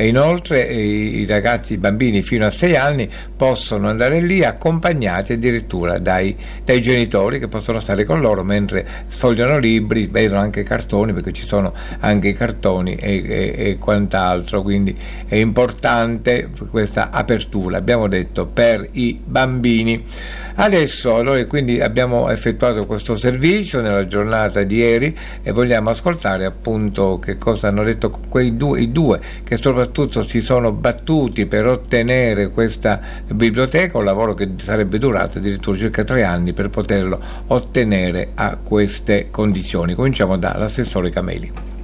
e inoltre i ragazzi, i bambini fino a 6 anni possono andare lì accompagnati addirittura dai genitori, che possono stare con loro mentre sfogliano libri, vedono anche cartoni, perché ci sono anche i cartoni e quant'altro, quindi è importante questa apertura, abbiamo detto, per i bambini. Adesso noi quindi abbiamo effettuato questo servizio nella giornata di ieri e vogliamo ascoltare appunto che cosa hanno detto i due che soprattutto si sono battuti per ottenere questa biblioteca, un lavoro che sarebbe durato addirittura circa 3 anni per poterlo ottenere a queste condizioni. Cominciamo dall'assessore Cameli.